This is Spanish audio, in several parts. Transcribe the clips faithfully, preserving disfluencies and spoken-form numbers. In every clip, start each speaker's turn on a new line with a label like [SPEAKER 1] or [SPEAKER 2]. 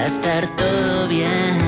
[SPEAKER 1] estar todo bien.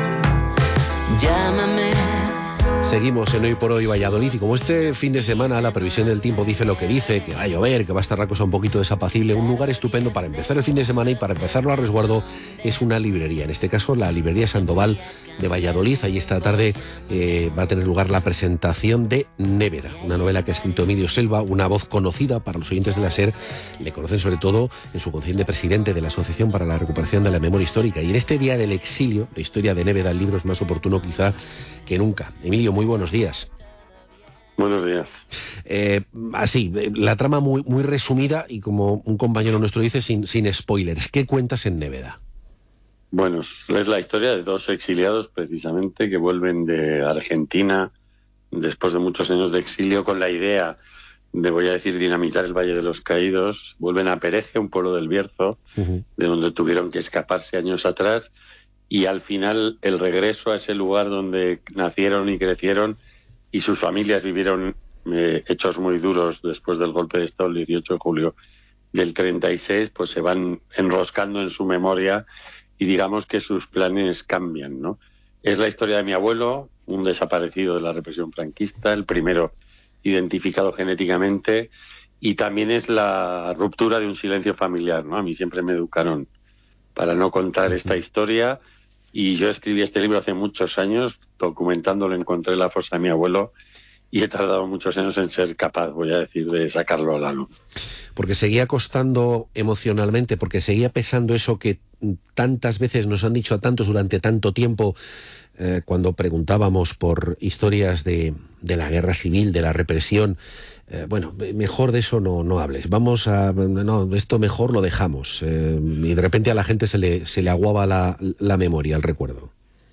[SPEAKER 1] Llámame.
[SPEAKER 2] Seguimos en Hoy por Hoy Valladolid y como este fin de semana la previsión del tiempo dice lo que dice, que va a llover, que va a estar la cosa un poquito desapacible, un lugar estupendo para empezar el fin de semana y para empezarlo a resguardo es una librería, en este caso la librería Sandoval de Valladolid. Ahí esta tarde eh, va a tener lugar la presentación de Néveda, una novela que ha escrito Emilio Selva, una voz conocida para los oyentes de la SER, le conocen sobre todo en su condición de presidente de la Asociación para la Recuperación de la Memoria Histórica, y en este día del exilio, la historia de Néveda, el libro es más oportuno quizá que nunca. Emilio, muy buenos días.
[SPEAKER 3] Buenos días.
[SPEAKER 2] Eh, así, la trama muy, muy resumida y como un compañero nuestro dice, sin, sin spoilers. ¿Qué cuentas en Néveda?
[SPEAKER 3] Bueno, es la historia de dos exiliados precisamente que vuelven de Argentina después de muchos años de exilio con la idea de, voy a decir, dinamitar el Valle de los Caídos. Vuelven a Pereje, un pueblo del Bierzo, uh-huh. de donde tuvieron que escaparse años atrás, y al final el regreso a ese lugar donde nacieron y crecieron y sus familias vivieron eh, hechos muy duros después del golpe de Estado el dieciocho de julio del treinta y seis, pues se van enroscando en su memoria y digamos que sus planes cambian, ¿no? Es la historia de mi abuelo, un desaparecido de la represión franquista, el primero identificado genéticamente, y también es la ruptura de un silencio familiar, ¿no? A mí siempre me educaron para no contar esta historia. Y yo escribí este libro hace muchos años, documentándolo, encontré la fosa de mi abuelo y he tardado muchos años en ser capaz, voy a decir, de sacarlo a la luz.
[SPEAKER 2] Porque seguía costando emocionalmente, porque seguía pesando eso que tantas veces nos han dicho a tantos durante tanto tiempo, eh, cuando preguntábamos por historias de, de la guerra civil, de la represión. Eh, bueno, mejor de eso no, no hables. Vamos a... No, esto mejor lo dejamos. Eh, y de repente a la gente se le, se le aguaba la, la memoria, el recuerdo.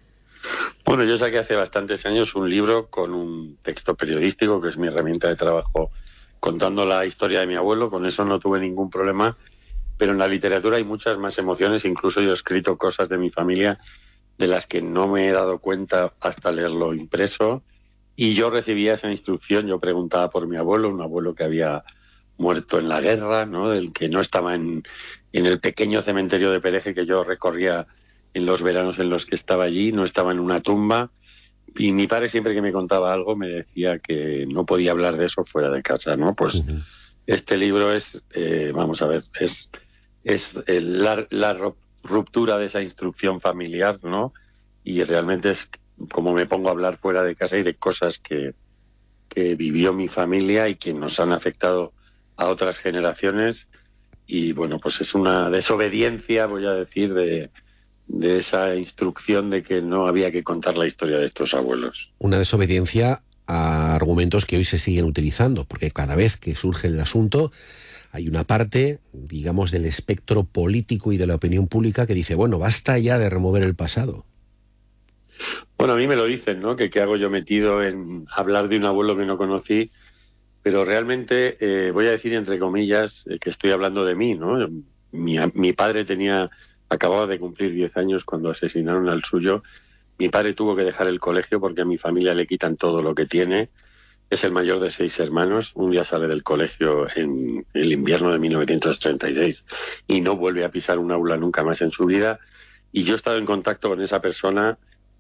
[SPEAKER 3] Bueno, yo saqué hace bastantes años un libro con un texto periodístico, que es mi herramienta de trabajo, contando la historia de mi abuelo. Con eso no tuve ningún problema. Pero en la literatura hay muchas más emociones. Incluso yo he escrito cosas de mi familia de las que no me he dado cuenta hasta leerlo impreso. Y yo recibía esa instrucción, yo preguntaba por mi abuelo, un abuelo que había muerto en la guerra, ¿no? Del que no estaba en, en el pequeño cementerio de Pereje que yo recorría en los veranos en los que estaba allí, no estaba en una tumba. Y mi padre siempre que me contaba algo me decía que no podía hablar de eso fuera de casa, ¿no? Pues uh-huh. Este libro es, eh, vamos a ver, es, es el, la, la ruptura de esa instrucción familiar, ¿no? Y realmente es como me pongo a hablar fuera de casa y de cosas que, que vivió mi familia y que nos han afectado a otras generaciones. Y bueno, pues es una desobediencia, voy a decir, de, de esa instrucción de que no había que contar la historia de estos abuelos.
[SPEAKER 2] Una desobediencia a argumentos que hoy se siguen utilizando, porque cada vez que surge el asunto hay una parte, digamos, del espectro político y de la opinión pública que dice, bueno, basta ya de remover el pasado.
[SPEAKER 3] Bueno, a mí me lo dicen, ¿no? Que qué hago yo metido en hablar de un abuelo que no conocí, pero realmente eh, voy a decir entre comillas eh, que estoy hablando de mí, ¿no? Mi, mi padre tenía, acababa de cumplir diez años cuando asesinaron al suyo. Mi padre tuvo que dejar el colegio porque a mi familia le quitan todo lo que tiene. Es el mayor de seis hermanos. Un día sale del colegio en el invierno de mil novecientos treinta y seis y no vuelve a pisar un aula nunca más en su vida. Y yo he estado en contacto con esa persona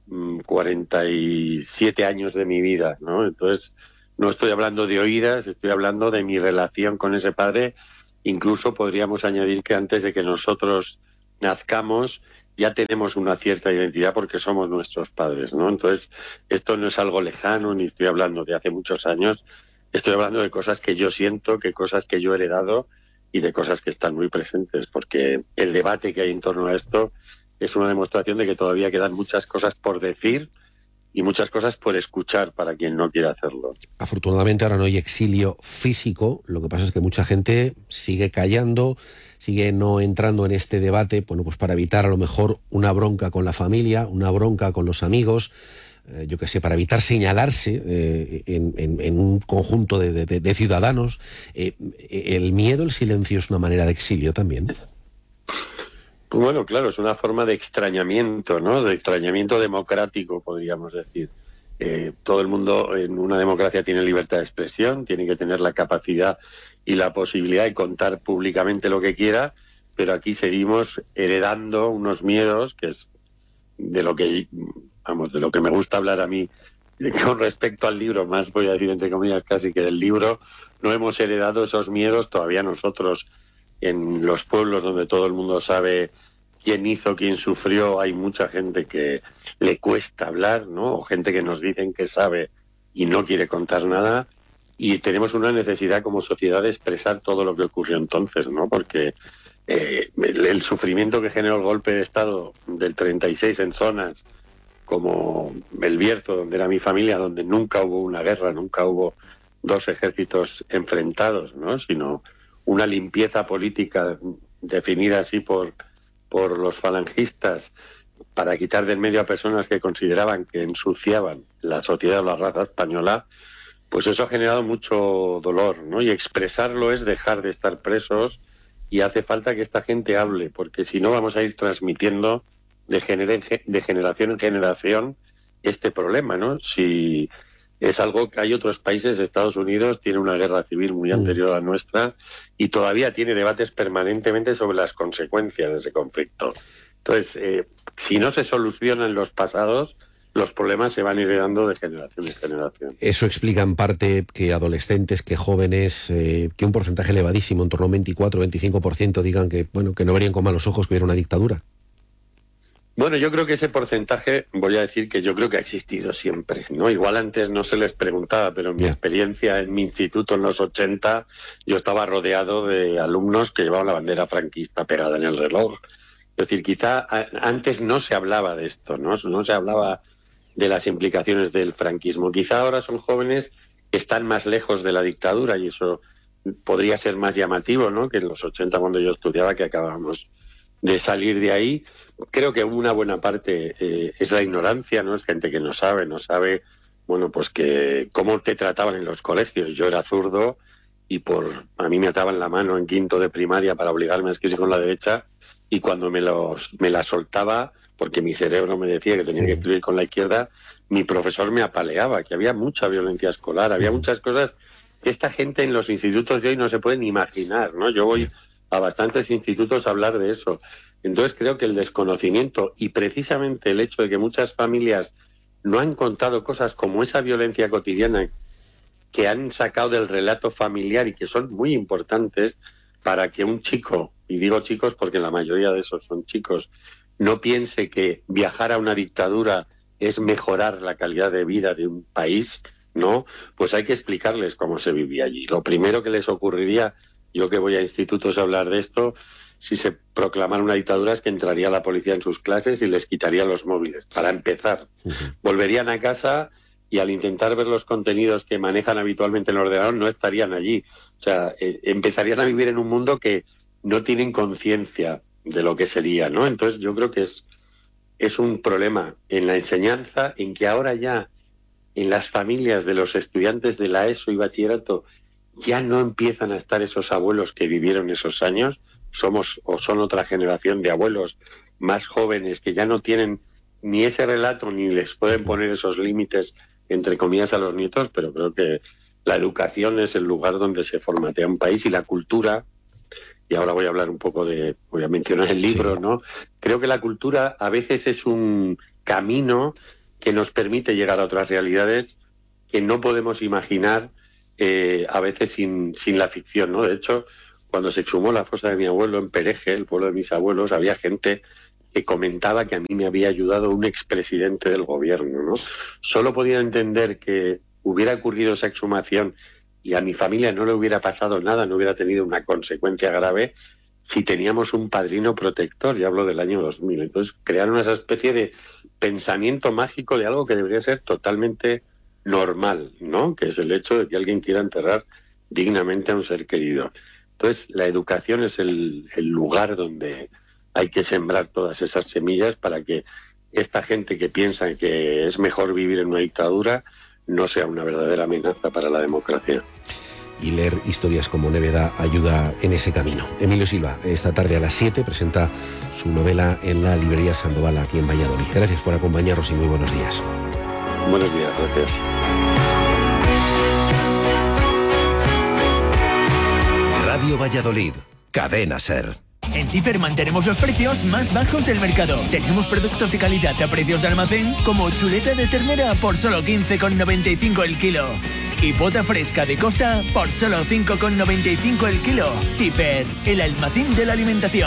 [SPEAKER 3] cuarenta y siete años de mi vida, ¿no? Entonces, no estoy hablando de oídas, estoy hablando de mi relación con ese padre. Incluso podríamos añadir que antes de que nosotros nazcamos ya tenemos una cierta identidad porque somos nuestros padres, ¿no? Entonces, esto no es algo lejano, ni estoy hablando de hace muchos años, estoy hablando de cosas que yo siento, que cosas que yo he heredado y de cosas que están muy presentes, porque el debate que hay en torno a esto es una demostración de que todavía quedan muchas cosas por decir y muchas cosas por escuchar para quien no quiera hacerlo.
[SPEAKER 2] Afortunadamente ahora no hay exilio físico, lo que pasa es que mucha gente sigue callando, sigue no entrando en este debate, bueno, pues para evitar a lo mejor una bronca con la familia, una bronca con los amigos, eh, yo qué sé, para evitar señalarse eh, en, en, en un conjunto de, de, de ciudadanos. Eh, el miedo, el silencio es una manera de exilio también.
[SPEAKER 3] Pues bueno, claro, es una forma de extrañamiento, ¿no? De extrañamiento democrático, podríamos decir. Eh, todo el mundo en una democracia tiene libertad de expresión, tiene que tener la capacidad y la posibilidad de contar públicamente lo que quiera, pero aquí seguimos heredando unos miedos que es de lo que, vamos, de lo que me gusta hablar a mí con respecto al libro, más voy a decir entre comillas casi que del libro. No hemos heredado esos miedos todavía nosotros en los pueblos donde todo el mundo sabe quién hizo, quién sufrió. Hay mucha gente que le cuesta hablar, ¿no? O gente que nos dicen que sabe y no quiere contar nada. Y tenemos una necesidad como sociedad de expresar todo lo que ocurrió entonces, ¿no? Porque eh, el, el sufrimiento que generó el golpe de Estado del treinta y seis en zonas como el Bierzo, donde era mi familia, donde nunca hubo una guerra, nunca hubo dos ejércitos enfrentados, ¿no? Sino una limpieza política definida así por, por los falangistas para quitar del medio a personas que consideraban que ensuciaban la sociedad o la raza española. Pues eso ha generado mucho dolor, ¿no? Y expresarlo es dejar de estar presos, y hace falta que esta gente hable, porque si no vamos a ir transmitiendo de, gener- de generación en generación este problema, ¿no? Si es algo que hay otros países, Estados Unidos tiene una guerra civil muy anterior a la nuestra y todavía tiene debates permanentemente sobre las consecuencias de ese conflicto. Entonces, eh, si no se solucionan los pasados, los problemas se van heredando de generación en generación.
[SPEAKER 2] Eso explica en parte que adolescentes, que jóvenes, eh, que un porcentaje elevadísimo, en torno a un veinticuatro a veinticinco por ciento, digan que, bueno, que no verían con malos ojos que hubiera una dictadura.
[SPEAKER 3] Bueno, yo creo que ese porcentaje, voy a decir que yo creo que ha existido siempre, ¿no? Igual antes no se les preguntaba, pero en mi
[SPEAKER 2] yeah.
[SPEAKER 3] experiencia en mi instituto en los ochenta, yo estaba rodeado de alumnos que llevaban la bandera franquista pegada en el reloj. Es decir, quizá a, antes no se hablaba de esto, ¿no? No se hablaba de las implicaciones del franquismo. Quizá ahora son jóvenes que están más lejos de la dictadura y eso podría ser más llamativo, ¿no? Que en los ochenta, cuando yo estudiaba, que acabamos de salir de ahí. Creo que una buena parte eh, es la ignorancia, ¿no? Es gente que no sabe, no sabe, bueno, pues que cómo te trataban en los colegios. Yo era zurdo y por a mí me ataban la mano en quinto de primaria para obligarme a escribir con la derecha, y cuando me, los, me la soltaba, porque mi cerebro me decía que tenía que escribir con la izquierda, mi profesor me apaleaba, que había mucha violencia escolar, había muchas cosas que esta gente en los institutos de hoy no se pueden imaginar, ¿no? Yo voy a bastantes institutos a hablar de eso. Entonces creo que el desconocimiento y precisamente el hecho de que muchas familias no han contado cosas como esa violencia cotidiana que han sacado del relato familiar y que son muy importantes para que un chico, y digo chicos porque la mayoría de esos son chicos, no piense que viajar a una dictadura es mejorar la calidad de vida de un país, ¿no? Pues hay que explicarles cómo se vivía allí. Lo primero que les ocurriría, yo que voy a institutos a hablar de esto, si se proclamara una dictadura, es que entraría la policía en sus clases y les quitaría los móviles, para empezar. Uh-huh. Volverían a casa y al intentar ver los contenidos que manejan habitualmente en el ordenador no estarían allí. O sea, eh, empezarían a vivir en un mundo que no tienen conciencia de lo que sería, ¿no? Entonces yo creo que es, es un problema en la enseñanza, en que ahora ya en las familias de los estudiantes de la ESO y bachillerato ya no empiezan a estar esos abuelos que vivieron esos años. Somos o son otra generación de abuelos más jóvenes que ya no tienen ni ese relato ni les pueden poner esos límites entre comillas a los nietos, pero creo que la educación es el lugar donde se formatea un país, y la cultura, y ahora voy a hablar un poco de, voy a mencionar el libro, sí. ¿no? Creo que la cultura a veces es un camino que nos permite llegar a otras realidades que no podemos imaginar eh, a veces sin, sin la ficción, ¿no? De hecho, cuando se exhumó la fosa de mi abuelo en Pereje, el pueblo de mis abuelos, había gente que comentaba que a mí me había ayudado un expresidente del gobierno, ¿no? Solo podía entender que hubiera ocurrido esa exhumación y a mi familia no le hubiera pasado nada, no hubiera tenido una consecuencia grave, si teníamos un padrino protector. Ya hablo del año dos mil. Entonces crearon esa especie de pensamiento mágico de algo que debería ser totalmente normal, ¿no? Que es el hecho de que alguien quiera enterrar dignamente a un ser querido. Entonces la educación es el, el lugar donde hay que sembrar todas esas semillas para que esta gente que piensa que es mejor vivir en una dictadura no sea una verdadera amenaza para la democracia.
[SPEAKER 2] Y leer historias como Néveda ayuda en ese camino. Emilio Silva, esta tarde a las siete presenta su novela en la librería Sandoval, aquí en Valladolid. Gracias por acompañarnos y muy buenos días.
[SPEAKER 3] Buenos días, gracias.
[SPEAKER 4] Radio Valladolid, Cadena SER. En Tifer mantenemos los precios más bajos del mercado. Tenemos productos de calidad a precios de almacén, como chuleta de ternera por solo quince con noventa y cinco el kilo. Y bota fresca de Costa por solo cinco con noventa y cinco el kilo. Tifer, el almacén de la alimentación.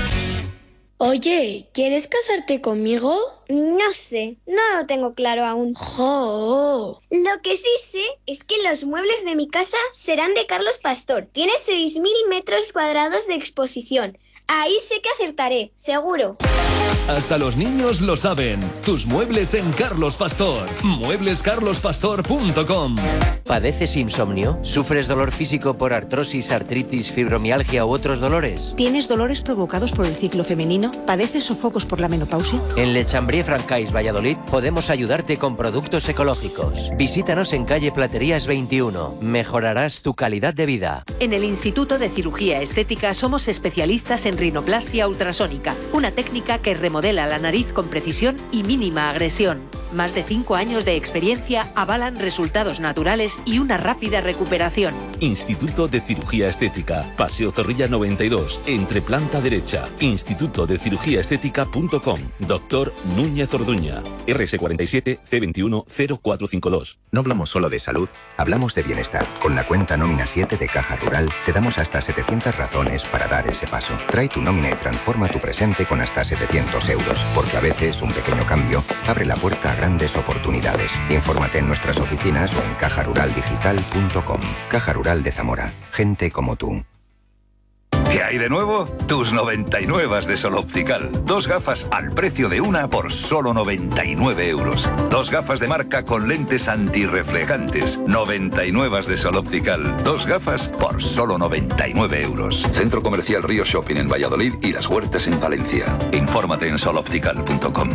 [SPEAKER 5] Oye, ¿quieres casarte conmigo?
[SPEAKER 6] No sé, no lo tengo claro aún.
[SPEAKER 5] ¡Jo!
[SPEAKER 6] Lo que sí sé es que los muebles de mi casa serán de Carlos Pastor. Tiene seis mil metros cuadrados de exposición. Ahí sé que acertaré, seguro.
[SPEAKER 7] Hasta los niños lo saben. Tus muebles en Carlos Pastor. muebles carlos pastor punto com.
[SPEAKER 8] ¿Padeces insomnio? ¿Sufres dolor físico por artrosis, artritis, fibromialgia u otros dolores?
[SPEAKER 9] ¿Tienes dolores provocados por el ciclo femenino? ¿Padeces sofocos por la menopausia?
[SPEAKER 8] En Le Chambrier-Francais, Valladolid, podemos ayudarte con productos ecológicos. Visítanos en calle Platerías veintiuno. Mejorarás tu calidad de vida.
[SPEAKER 10] En el Instituto de Cirugía Estética somos especialistas en rinoplastia ultrasónica, una técnica que remodela la nariz con precisión y mínima agresión. Más de cinco años de experiencia avalan resultados naturales y una rápida recuperación.
[SPEAKER 11] Instituto de Cirugía Estética, Paseo Zorrilla noventa y dos, entre planta derecha. instituto de cirugía estética punto com. Doctor Núñez Orduña. R S cuarenta y siete C veintiuno cero cuatro cinco dos.
[SPEAKER 12] No hablamos solo de salud, hablamos de bienestar. Con la cuenta Nómina siete de Caja Rural te damos hasta setecientas razones para dar ese paso. Trae tu nómina y transforma tu presente con hasta setecientos euros, porque a veces un pequeño cambio abre la puerta a grandes oportunidades. Infórmate en nuestras oficinas o en caja rural digital punto com. Caja Rural de Zamora. Gente como tú.
[SPEAKER 13] ¿Qué hay de nuevo? Tus noventa y nueve de Sol Optical. Dos gafas al precio de una por solo noventa y nueve euros. Dos gafas de marca con lentes antirreflejantes. noventa y nueve de Sol Optical. Dos gafas por solo noventa y nueve euros.
[SPEAKER 14] Centro Comercial Río Shopping en Valladolid y Las Huertas en Valencia.
[SPEAKER 13] Infórmate en sol optical punto com.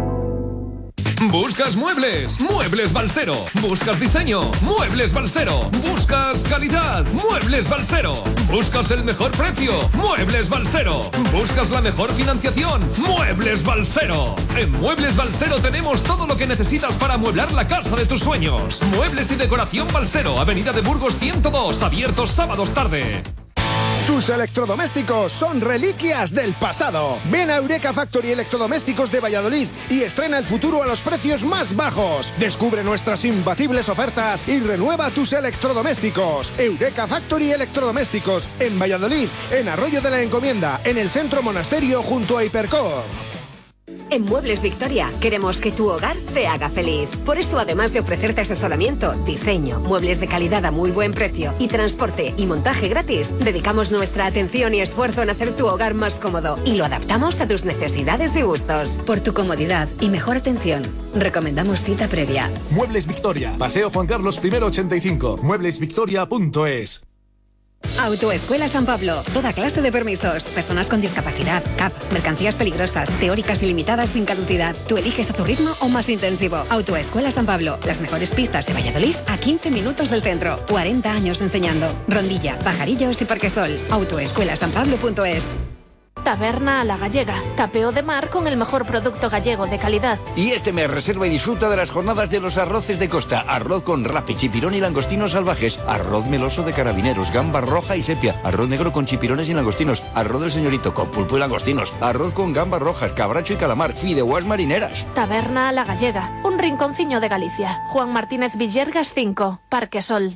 [SPEAKER 7] ¿Buscas muebles? Muebles Balsero. ¿Buscas diseño? Muebles Balsero. ¿Buscas calidad? Muebles Balsero. ¿Buscas el mejor precio? Muebles Balsero. ¿Buscas la mejor financiación? Muebles Balsero. En Muebles Balsero tenemos todo lo que necesitas para amueblar la casa de tus sueños. Muebles y decoración Balsero, Avenida de Burgos ciento dos, abiertos sábados tarde.
[SPEAKER 15] Tus electrodomésticos son reliquias del pasado. Ven a Eureka Factory Electrodomésticos de Valladolid y estrena el futuro a los precios más bajos. Descubre nuestras imbatibles ofertas y renueva tus electrodomésticos. Eureka Factory Electrodomésticos en Valladolid, en Arroyo de la Encomienda, en el Centro Monasterio junto a Hipercor.
[SPEAKER 10] En Muebles Victoria queremos que tu hogar te haga feliz. Por eso, además de ofrecerte asesoramiento, diseño, muebles de calidad a muy buen precio y transporte y montaje gratis, dedicamos nuestra atención y esfuerzo en hacer tu hogar más cómodo y lo adaptamos a tus necesidades y gustos. Por tu comodidad y mejor atención, recomendamos cita previa.
[SPEAKER 16] Muebles Victoria, Paseo Juan Carlos I ochenta y cinco, muebles victoria punto es.
[SPEAKER 10] Autoescuela San Pablo. Toda clase de permisos. Personas con discapacidad, C A P, mercancías peligrosas, teóricas ilimitadas sin caducidad. Tú eliges a tu ritmo o más intensivo. Autoescuela San Pablo. Las mejores pistas de Valladolid a quince minutos del centro. cuarenta años enseñando. Rondilla, Pajarillos y Parquesol. autoescuela san pablo punto es.
[SPEAKER 17] Taberna a la Gallega. Tapeo de mar con el mejor producto gallego de calidad.
[SPEAKER 18] Y este mes reserva y disfruta de las jornadas de los arroces de costa. Arroz con rape, chipirón y langostinos salvajes. Arroz meloso de carabineros, gamba roja y sepia. Arroz negro con chipirones y langostinos. Arroz del señorito con pulpo y langostinos. Arroz con gambas rojas, cabracho y calamar. Fideuás marineras.
[SPEAKER 17] Taberna a la Gallega. Un rinconciño de Galicia. Juan Martínez Villergas cinco. Parquesol.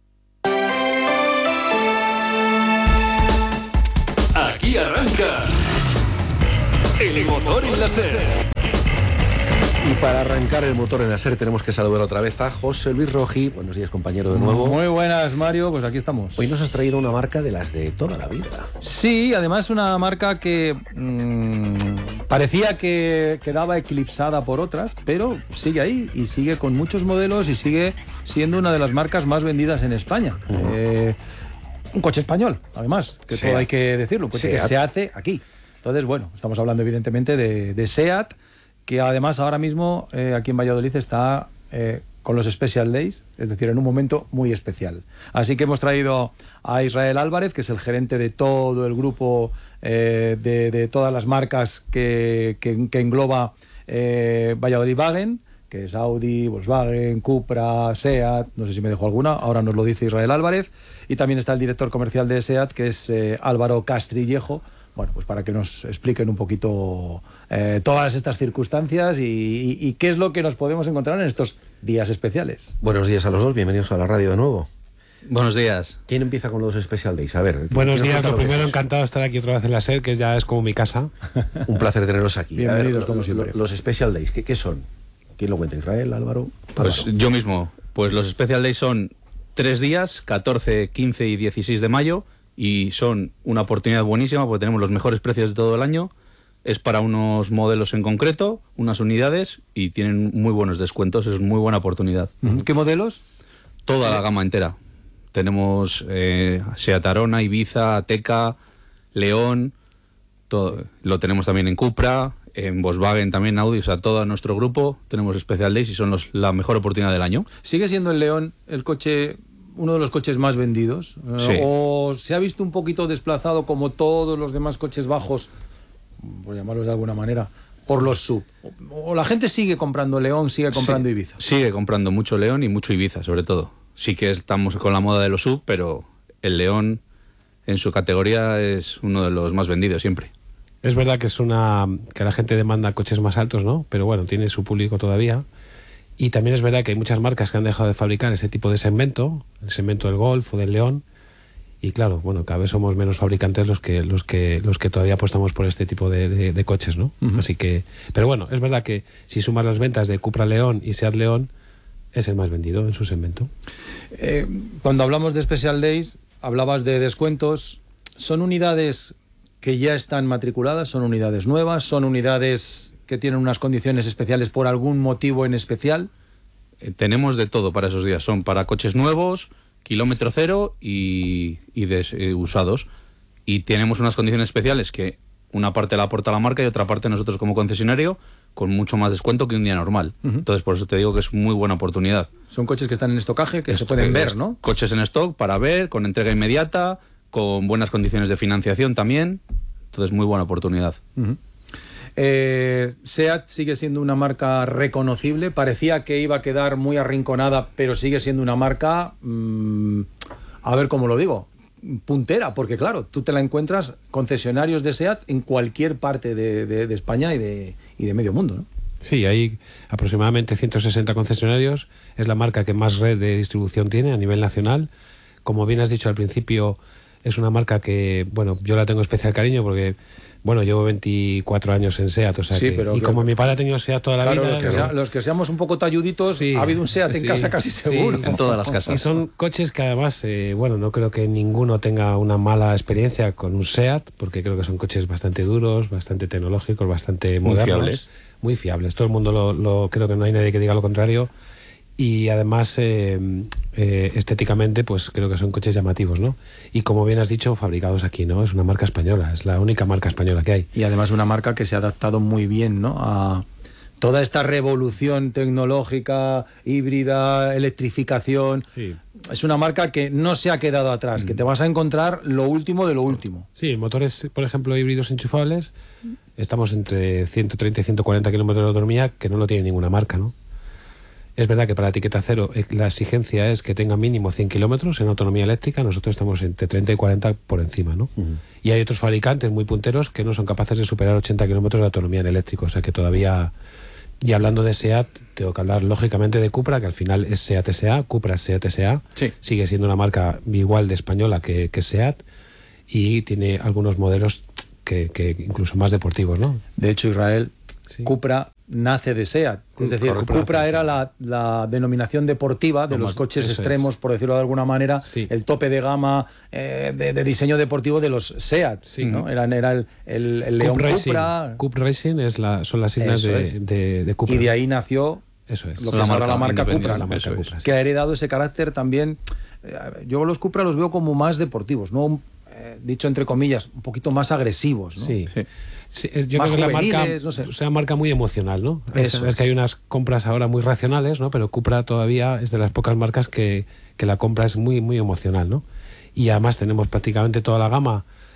[SPEAKER 7] Aquí arranca el motor en la SER.
[SPEAKER 2] Y para arrancar el motor en la SER tenemos que saludar otra vez a José Luis Roji. Buenos días, compañero, de nuevo.
[SPEAKER 19] Muy buenas, Mario, pues aquí estamos.
[SPEAKER 2] Hoy nos has traído una marca de las de toda la vida.
[SPEAKER 19] Sí, además una marca que mmm, parecía que quedaba eclipsada por otras, pero sigue ahí y sigue con muchos modelos y sigue siendo una de las marcas más vendidas en España. Uh-huh. eh, Un coche español, además, que Seat. Todo hay que decirlo, un coche Seat. Que se hace aquí. Entonces, bueno, estamos hablando evidentemente de, de SEAT, que además ahora mismo eh, aquí en Valladolid está eh, con los Special Days, es decir, en un momento muy especial. Así que hemos traído a Israel Álvarez, que es el gerente de todo el grupo, eh, de, de todas las marcas que, que, que engloba eh, Valladolid-Wagen, que es Audi, Volkswagen, Cupra, SEAT, no sé si me dejo alguna, ahora nos lo dice Israel Álvarez, y también está el director comercial de SEAT, que es eh, Álvaro Castrillejo. bueno, pues para que nos expliquen un poquito eh, todas estas circunstancias y, y, y qué es lo que nos podemos encontrar en estos días especiales.
[SPEAKER 2] Buenos días a los dos, bienvenidos a la radio de nuevo.
[SPEAKER 20] Buenos días.
[SPEAKER 2] ¿Quién empieza con los Special Days? A ver.
[SPEAKER 21] Buenos días, lo
[SPEAKER 2] lo
[SPEAKER 21] primero,
[SPEAKER 2] es?
[SPEAKER 21] encantado de estar aquí otra vez en la SER, que ya es como mi casa.
[SPEAKER 2] Un placer teneros aquí.
[SPEAKER 19] Bienvenidos,
[SPEAKER 2] a ver,
[SPEAKER 19] como
[SPEAKER 2] lo,
[SPEAKER 19] siempre.
[SPEAKER 2] Los Special Days, ¿qué, qué son? ¿Quién lo cuenta? ¿Israel, Álvaro?
[SPEAKER 20] Pues
[SPEAKER 2] Álvaro.
[SPEAKER 20] yo mismo. Pues los Special Days son tres días, catorce, quince y dieciséis de mayo, y son una oportunidad buenísima porque tenemos los mejores precios de todo el año. Es para unos modelos en concreto, unas unidades, y tienen muy buenos descuentos. Es muy buena oportunidad.
[SPEAKER 19] ¿Qué modelos?
[SPEAKER 20] Toda la gama entera. Tenemos eh, Seat Arona, Ibiza, Ateca, León, todo. Lo tenemos también en Cupra, en Volkswagen, también Audi, o sea, todo nuestro grupo tenemos Special Days y son los, la mejor oportunidad del año.
[SPEAKER 19] ¿Sigue siendo el León el coche, uno de los coches más vendidos?
[SPEAKER 20] Sí.
[SPEAKER 19] ¿O se ha visto un poquito desplazado como todos los demás coches bajos, por llamarlos de alguna manera, por los sub? ¿O la gente sigue comprando León, sigue comprando
[SPEAKER 20] Sí,
[SPEAKER 19] Ibiza?
[SPEAKER 20] Sigue comprando mucho León y mucho Ibiza, sobre todo. Sí que estamos con la moda de los sub, pero el León en su categoría es uno de los más vendidos siempre.
[SPEAKER 21] Es verdad que es una que la gente demanda coches más altos, ¿no? Pero bueno, tiene su público todavía. Y también es verdad que hay muchas marcas que han dejado de fabricar ese tipo de segmento, el segmento del Golf o del León. Y claro, bueno, cada vez somos menos fabricantes los que los que los que todavía apostamos por este tipo de, de, de coches, ¿no? Uh-huh. Así que, pero bueno, es verdad que si sumas las ventas de Cupra León y Seat León, es el más vendido en su segmento.
[SPEAKER 19] Eh, cuando hablamos de Special Days, hablabas de descuentos. ¿Son unidades que ya están matriculadas? ¿Son unidades nuevas? ¿Son unidades que tienen unas condiciones especiales por algún motivo en especial?
[SPEAKER 20] Eh, tenemos de todo para esos días. Son para coches nuevos, kilómetro cero y, y de, eh, usados. Y tenemos unas condiciones especiales que una parte la aporta la marca y otra parte nosotros como concesionario, con mucho más descuento que un día normal. Uh-huh. Entonces, por eso te digo que es muy buena oportunidad.
[SPEAKER 19] Son coches que están en estocaje, que es, se pueden ver, ¿no?
[SPEAKER 20] Coches en stock para ver, con entrega inmediata, con buenas condiciones de financiación también. Entonces, muy buena oportunidad.
[SPEAKER 19] Uh-huh. eh, SEAT sigue siendo una marca reconocible. Parecía que iba a quedar muy arrinconada, pero sigue siendo una marca, mmm, a ver cómo lo digo, puntera, porque claro, tú te la encuentras concesionarios de SEAT en cualquier parte de, de, de España y de, y de medio mundo, ¿no?
[SPEAKER 21] Sí, hay aproximadamente ciento sesenta concesionarios. Es la marca que más red de distribución tiene a nivel nacional. Como bien has dicho al principio, es una marca que, bueno, yo la tengo especial cariño porque, bueno, llevo veinticuatro años en SEAT, o sea
[SPEAKER 19] sí,
[SPEAKER 21] que,
[SPEAKER 19] pero
[SPEAKER 21] y
[SPEAKER 19] que,
[SPEAKER 21] como mi padre ha tenido SEAT toda la
[SPEAKER 19] claro,
[SPEAKER 21] vida...
[SPEAKER 19] Los que, sea, los que seamos un poco talluditos, sí, ha habido un SEAT en sí, casa casi seguro.
[SPEAKER 21] Sí,
[SPEAKER 20] en todas las casas.
[SPEAKER 21] Y son coches que además, eh, bueno, no creo que ninguno tenga una mala experiencia con un SEAT, porque creo que son coches bastante duros, bastante tecnológicos, bastante modernos. Muy fiables. Muy fiables. Todo el mundo lo, lo creo que no hay nadie que diga lo contrario. Y además, eh, eh, estéticamente, pues creo que son coches llamativos, ¿no? Y como bien has dicho, fabricados aquí, ¿no? Es una marca española, es la única marca española que hay.
[SPEAKER 19] Y además una marca que se ha adaptado muy bien, ¿no? A toda esta revolución tecnológica, híbrida, electrificación. Sí. Es una marca que no se ha quedado atrás, mm. que te vas a encontrar lo último de lo último.
[SPEAKER 21] Sí, motores, por ejemplo, híbridos enchufables, estamos entre ciento treinta y ciento cuarenta kilómetros de autonomía, que no lo tiene ninguna marca, ¿no? Es verdad que para la etiqueta cero la exigencia es que tenga mínimo cien kilómetros en autonomía eléctrica. Nosotros estamos entre treinta y cuarenta por encima, ¿no? Uh-huh. Y hay otros fabricantes muy punteros que no son capaces de superar ochenta kilómetros de autonomía en eléctrico. O sea que todavía... Y hablando de SEAT, tengo que hablar lógicamente de Cupra, que al final es SEAT S A. Cupra es SEAT S A.
[SPEAKER 19] Sí.
[SPEAKER 21] Sigue siendo una marca igual de española que, que SEAT. Y tiene algunos modelos que, que incluso más deportivos, ¿no?
[SPEAKER 19] De hecho, Israel, sí. Cupra nace de SEAT. Es decir, Correcto, Cupra era la, la denominación deportiva de no los más, coches extremos, es. por decirlo de alguna manera, sí. el tope de gama eh, de, de diseño deportivo de los SEAT. Sí. ¿no? Era, era el, el, el León Cupra.
[SPEAKER 21] Cupra Racing es la, son las siglas de,
[SPEAKER 19] es.
[SPEAKER 21] de, de Cupra.
[SPEAKER 19] Y de ahí nació
[SPEAKER 21] Eso es.
[SPEAKER 19] lo que la es ahora la marca Cupra,
[SPEAKER 21] la marca Cupra
[SPEAKER 19] es. que ha heredado ese carácter también. Eh, yo los Cupra los veo como más deportivos, no eh, dicho entre comillas, un poquito más agresivos, ¿no?
[SPEAKER 21] Sí. sí. Sí, yo
[SPEAKER 19] más
[SPEAKER 21] creo que
[SPEAKER 19] juveniles,
[SPEAKER 21] la marca
[SPEAKER 19] no sé.
[SPEAKER 21] es una marca muy emocional, ¿no?
[SPEAKER 19] Eso
[SPEAKER 21] es,
[SPEAKER 19] es
[SPEAKER 21] que hay unas compras ahora muy racionales, ¿no? Pero Cupra todavía es de las pocas marcas que, que la compra es muy muy emocional, ¿no? Y además tenemos prácticamente toda la gama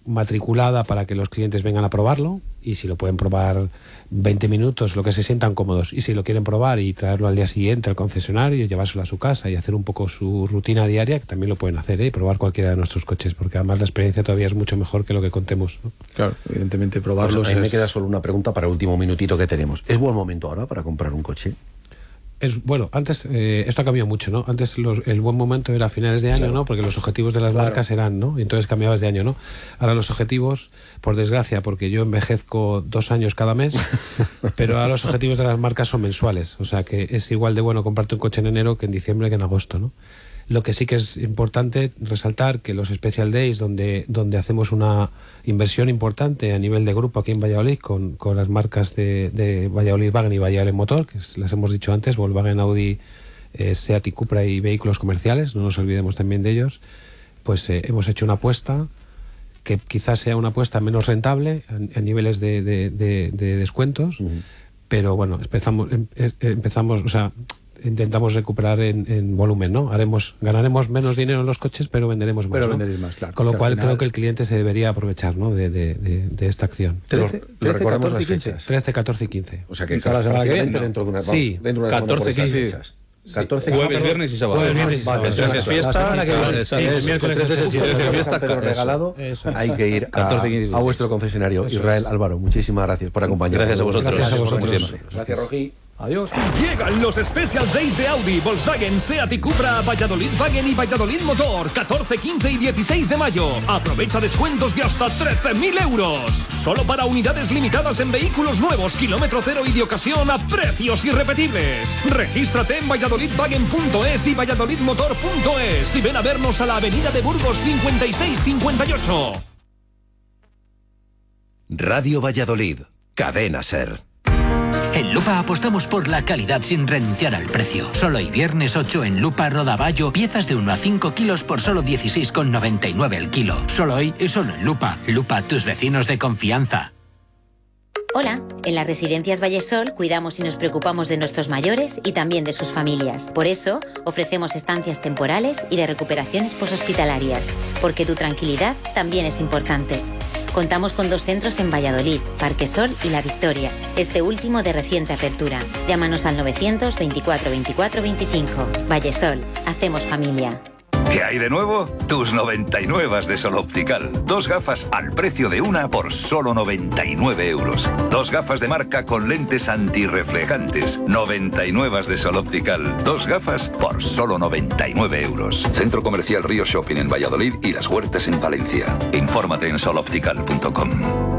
[SPEAKER 21] matriculada para que los clientes vengan a probarlo, y si lo pueden probar veinte minutos, lo que se sientan cómodos, y si lo quieren probar y traerlo al día siguiente al concesionario, llevárselo a su casa y hacer un poco su rutina diaria, que también lo pueden hacer, ¿eh? Y probar cualquiera de nuestros coches, porque además la experiencia todavía es mucho mejor que lo que contemos, ¿no?
[SPEAKER 2] Claro, evidentemente probarlos. Pues a mí
[SPEAKER 21] es...
[SPEAKER 2] me queda solo una pregunta para el último minutito que tenemos. ¿Es buen momento ahora para comprar un coche?
[SPEAKER 21] Es, bueno, antes, eh, esto ha cambiado mucho, ¿no? Antes los, el buen momento era a finales de año, claro, ¿no? Porque los objetivos de las claro. marcas eran, ¿no? Y entonces cambiabas de año, ¿no? Ahora los objetivos, por desgracia, porque yo envejezco dos años cada mes, pero ahora los objetivos de las marcas son mensuales. O sea que es igual de bueno comprarte un coche en enero que en diciembre que en agosto, ¿no? Lo que sí que es importante resaltar que los Special Days, donde, donde hacemos una inversión importante a nivel de grupo aquí en Valladolid, con, con las marcas de, de Valladolid Wagen y Valladolid Motor, que las hemos dicho antes, Volkswagen, Audi, eh, Seat y Cupra y vehículos comerciales, no nos olvidemos también de ellos, pues eh, hemos hecho una apuesta que quizás sea una apuesta menos rentable a, a niveles de, de, de, de descuentos, uh-huh. pero bueno, empezamos, em, empezamos, o sea... intentamos recuperar en, en volumen, ¿no? Haremos, ganaremos menos dinero en los coches, pero venderemos más.
[SPEAKER 2] Pero
[SPEAKER 21] ¿no?
[SPEAKER 2] venderéis más, claro.
[SPEAKER 21] Con lo cual
[SPEAKER 2] final...
[SPEAKER 21] creo que el cliente se debería aprovechar, ¿no? de, de, de, de esta acción.
[SPEAKER 2] trece, trece, catorce y quince.
[SPEAKER 21] trece, catorce y quince.
[SPEAKER 2] O sea que cada semana que viene, ¿no? dentro de una, vamos,
[SPEAKER 21] sí,
[SPEAKER 2] dentro de una
[SPEAKER 21] catorce, quince.
[SPEAKER 2] catorce,
[SPEAKER 20] jueves, no, viernes y sábado.
[SPEAKER 21] Jueves, viernes y sábado.
[SPEAKER 20] Vale, es fiesta.
[SPEAKER 2] Fiesta regalado. Hay que ir a, a vuestro concesionario. Israel Álvaro, muchísimas gracias por acompañarnos.
[SPEAKER 20] Gracias a vosotros.
[SPEAKER 21] Gracias a vosotros.
[SPEAKER 20] Siempre.
[SPEAKER 2] Gracias, Rogi.
[SPEAKER 21] Adiós.
[SPEAKER 7] Llegan los Special Days de Audi, Volkswagen, Seat y Cupra, Valladolid Wagen y Valladolid Motor, catorce, quince y dieciséis de mayo. Aprovecha descuentos de hasta trece mil euros. Solo para unidades limitadas en vehículos nuevos, kilómetro cero y de ocasión a precios irrepetibles. Regístrate en valladolidwagen punto es y valladolidmotor punto es y ven a vernos a la avenida de Burgos cincuenta y seis cincuenta y ocho.
[SPEAKER 1] Radio Valladolid, Cadena SER.
[SPEAKER 22] En Lupa apostamos por la calidad sin renunciar al precio. Solo hoy viernes ocho en Lupa Rodaballo, piezas de uno a cinco kilos por solo dieciséis con noventa y nueve el kilo. Solo hoy y solo en Lupa. Lupa, tus vecinos de confianza.
[SPEAKER 23] Hola, en las residencias Vallesol cuidamos y nos preocupamos de nuestros mayores y también de sus familias. Por eso, ofrecemos estancias temporales y de recuperaciones poshospitalarias, porque tu tranquilidad también es importante. Contamos con dos centros en Valladolid, Parque Sol y La Victoria, este último de reciente apertura. Llámanos al novecientos veinticuatro veinticuatro veinticinco. Vallesol, hacemos familia.
[SPEAKER 13] ¿Qué hay de nuevo? Tus noventa y nueve de Sol Optical. Dos gafas al precio de una por solo noventa y nueve euros. Dos gafas de marca con lentes antirreflejantes. noventa y nueve de Sol Optical. Dos gafas por solo noventa y nueve euros.
[SPEAKER 14] Centro Comercial Río Shopping en Valladolid y Las Huertas en Valencia.
[SPEAKER 13] Infórmate en sol optical punto com.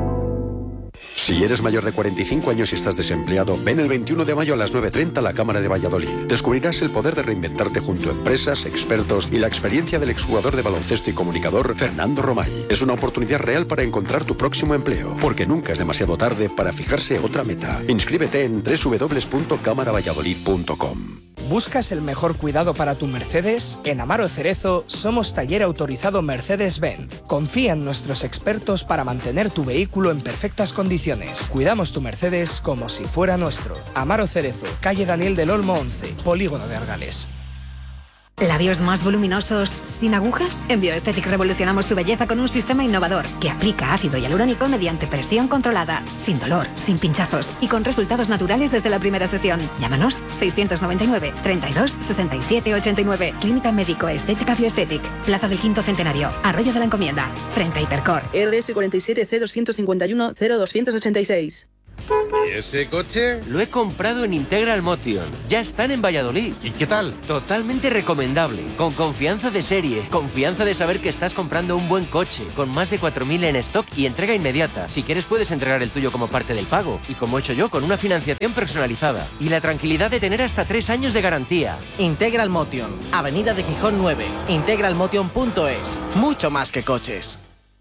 [SPEAKER 24] Si eres mayor de cuarenta y cinco años y estás desempleado, ven el veintiuno de mayo a las nueve treinta a la Cámara de Valladolid. Descubrirás el poder de reinventarte junto a empresas, expertos y la experiencia del exjugador de baloncesto y comunicador Fernando Romay. Es una oportunidad real para encontrar tu próximo empleo, porque nunca es demasiado tarde para fijarse otra meta. Inscríbete en doble u doble u doble u punto cámara valladolid punto com.
[SPEAKER 25] ¿Buscas el mejor cuidado para tu Mercedes? En Amaro Cerezo somos taller autorizado Mercedes-Benz. Confía en nuestros expertos para mantener tu vehículo en perfectas condiciones. Cuidamos tu Mercedes como si fuera nuestro. Amaro Cerezo, calle Daniel del Olmo once, Polígono de Argales.
[SPEAKER 10] ¿Labios más voluminosos sin agujas? En Bioesthetic revolucionamos tu belleza con un sistema innovador que aplica ácido hialurónico mediante presión controlada, sin dolor, sin pinchazos y con resultados naturales desde la primera sesión. Llámanos seiscientos noventa y nueve, treinta y dos, sesenta y siete, ochenta y nueve. Clínica Médico Estética Bioesthetic, Plaza del Quinto Centenario, Arroyo de la Encomienda, frente a Hipercor.
[SPEAKER 26] R S cuarenta y siete C doscientos cincuenta y uno cero doscientos ochenta y seis.
[SPEAKER 27] ¿Y ese coche?
[SPEAKER 8] Lo he comprado en Integral Motion. Ya están en Valladolid.
[SPEAKER 27] ¿Y qué tal?
[SPEAKER 8] Totalmente recomendable. Con confianza de serie. Confianza de saber que estás comprando un buen coche. Con más de cuatro mil en stock y entrega inmediata. Si quieres puedes entregar el tuyo como parte del pago. Y como he hecho yo, con una financiación personalizada. Y la tranquilidad de tener hasta tres años de garantía.
[SPEAKER 28] Integral Motion. Avenida de Gijón nueve. integral motion punto es. Mucho más que coches.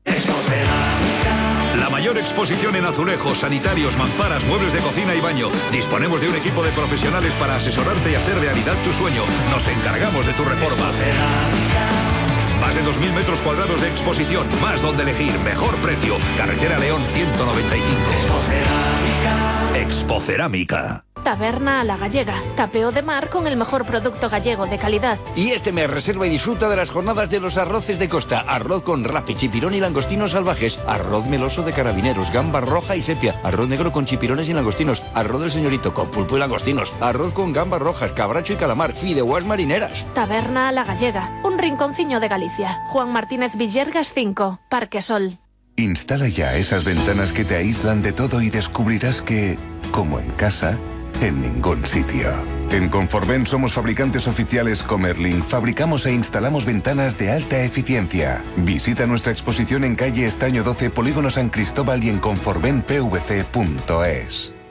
[SPEAKER 13] La mayor exposición en azulejos, sanitarios, mamparas, muebles de cocina y baño. Disponemos de un equipo de profesionales para asesorarte y hacer realidad tu sueño. Nos encargamos de tu reforma. Más de dos mil metros cuadrados de exposición, más donde elegir, mejor precio. Carretera León ciento noventa y cinco. Expocerámica.
[SPEAKER 17] Taberna a la gallega. Tapeo de mar con el mejor producto gallego de calidad.
[SPEAKER 18] Y este mes reserva y disfruta de las jornadas de los arroces de costa. Arroz con rapi, chipirón y langostinos salvajes. Arroz meloso de carabineros, gamba roja y sepia. Arroz negro con chipirones y langostinos. Arroz del señorito con pulpo y langostinos. Arroz con gambas rojas, cabracho y calamar. Fideuás marineras.
[SPEAKER 17] Taberna a la gallega. Un rinconciño de Galicia. Juan Martínez Villergas cinco, Parque Sol.
[SPEAKER 3] Instala ya esas ventanas que te aíslan de todo y descubrirás que, como en casa, en ningún sitio. En Conforven somos fabricantes oficiales Comerlin. Fabricamos e instalamos ventanas de alta eficiencia. Visita nuestra exposición en calle Estaño doce, Polígono San Cristóbal y en conforven p v c punto es.